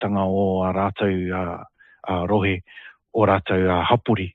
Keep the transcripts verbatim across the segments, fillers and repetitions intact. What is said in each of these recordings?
āhuatanga o a rātou a, a rohe, o rātou a hapuri.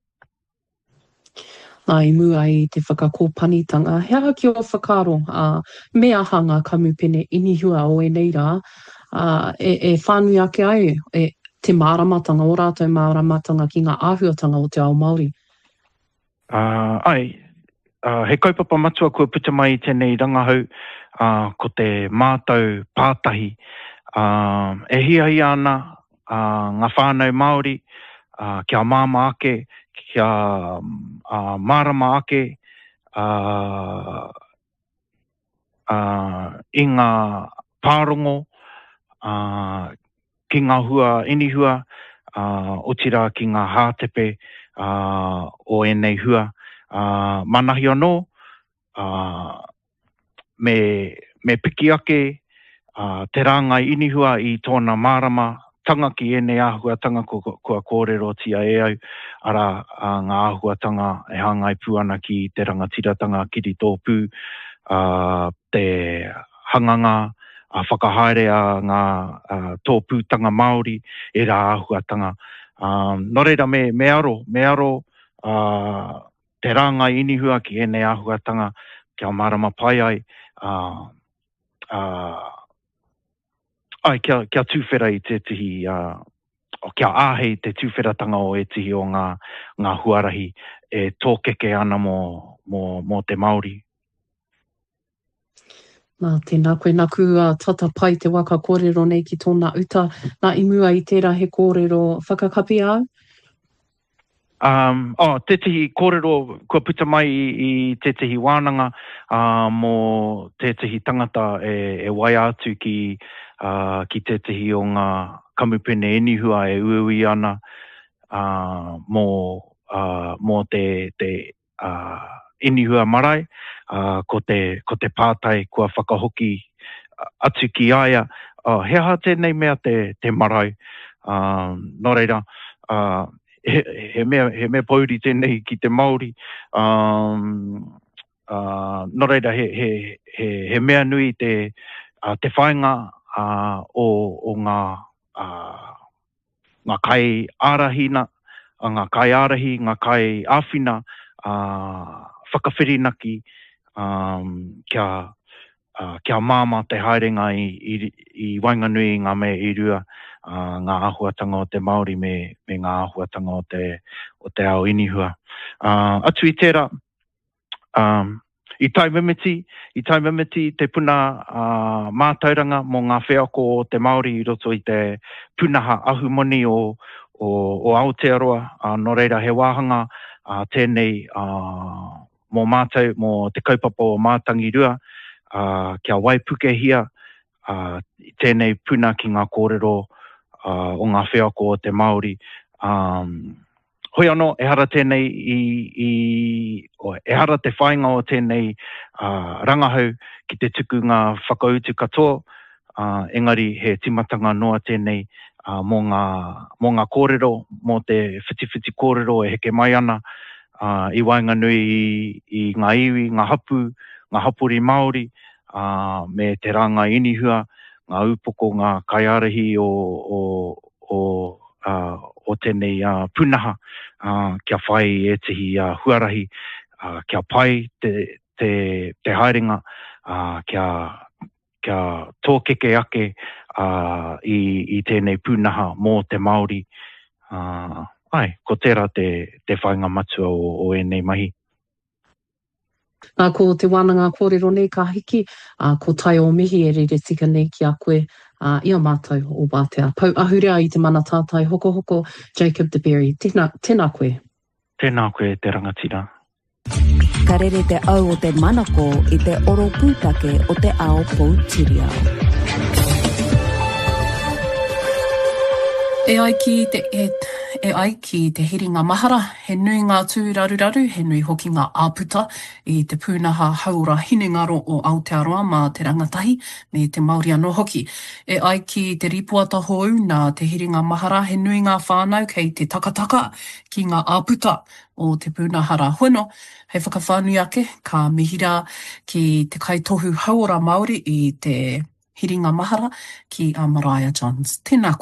Nā i mua i te whakakōpanitanga. He aha ki o whakaro, uh, mea hanga kamupene inihua o e nei rā, uh, e, e whānui ake ai, e te māramatanga o rātou māramatanga ki ngā āhuatanga o te ao Māori. Uh, ai, uh, he kaupapa matua kua puta mai i tēnei rangahau, uh, ko te mātou pātahi. Uh, e hia hi ana uh, ngā whānau Māori, uh, kia māma ake, kia uh, marama ake, uh, uh, i ngā pārongo, uh, ki ngā hua inihua, uh, o tira ki ngā hātepe uh, o enei hua. Uh, manahi anō, uh, me, me piki ake uh, te rāngai inihua i tōna marama, tanga ki ene āhuatanga kua, kua kōrero tia e au, ara uh, ngā āhuatanga e hangai pū ana ki te rangatiratanga kiri tōpū, uh, te hanganga, a uh, whakahaere a ngā uh, tōpūtanga Māori e rā āhuatanga. Um, no reira me, me aro, me aro uh, te rāngai inihua ki ene āhuatanga kia marama pai ai, uh, uh, ai, kia, kia tūwhera i te tihi, uh, o kia āhei te tūwheratanga o e tihi o ngā, ngā huarahi e tōkeke ana mō, mō, mō te Māori. Nā, tēnā koe nā kua tata pai te waka kōrero nei ki tōna uta. Nā i mua i tērā he kōrero whakakapi au? Um, oh, te tihi kōrero kua puta mai i, i te tihi wānanga uh, mō te tihi tangata e, e wai atu ki Uh, ki te tihi o ngā kamupene inihua e uiui ana uh, mō, uh, mō te, te uh, inihua marae, uh, ko, te, ko te pātai kua whakahoki atu ki aia. Uh, he aha tēnei mea te, te marae. Uh, nō reira, uh, he, he, mea, he mea pauri tēnei ki te Māori. Um, uh, nō reira, he, he, he, he mea nui te, uh, te whainga Uh, o, o ngā, uh, ngā kai ārahina, uh, ngā kai ārahi, ngā kai āwhina, uh, whakawhirinaki, um, kia, uh, kia māma te haerenga i, i, i Wainganui ngā mea i rua, uh, ngā āhuatanga o te Māori me, me ngā āhuatanga o te, o te ao inihua. Uh, atu i tērā, um, I tai mimiti, i tai mimiti te puna uh, mātauranga mō ngā wheako o te Māori i roto i te punaha ahumoni o, o, o Aotearoa. Uh, no reira he wāhanga uh, tēnei uh, mō mātau, mō te kaupapa o mātangi rua, uh, kia waipuke hia uh, tēnei puna ki ngā kōrero uh, o ngā wheako o te Māori. Um, Hoi anō, e hara tēnei i, i o, e hara te whainga o tēnei uh, rangahau ki te tuku ngā whakautu katoa, uh, engari he timatanga noa tēnei uh, mō, ngā, mō ngā kōrero, mō te whiti-whiti kōrero e heke mai ana uh, i Wainganui i, i ngā iwi, ngā hapu, ngā hapuri Māori, uh, me te ranga inihua, ngā upoko, ngā kaiarahi o, o, o uh, o tēnei uh, punaha, uh, kia whai e tihi uh, huarahi, uh, kia pai te, te, te haerenga, uh, kia, kia tōkeke ake uh, i, i tēnei punaha mō te Māori. Uh, ai, ko tērā te, te whainga matua o, o enei mahi. Nā ko te wānanga kōrero nei ka hiki, uh, ko tai o mihi e rere tika nei ki a koe, uh, ia mātou o Bātea. Pau ahurea i te mana tātai hoko hoko, Jacob de Berry. Tēnā, tēnā koe. Tēnā koe te rangatira. Ka rere te au o te manako i te oro pūtake o te ao Poutireo. E ai ki te, e, e ai ki te hiringa mahara, he nui ngā tū raruraru, he nui hoki ngā āputa i te pūnaha haura hinengaro o Aotearoa mā te rangatahi me te Māori anō hoki. E ai ki te ripuata hou nā te hiringa mahara, he nui ngā whānau kei te takataka ki ngā āputa o te pūnahara hono. Hei whakawhānui ake, ka mihira ki te kaitohu haura Māori i te Hiringa mahara ki a Mariah Johns. Tēnā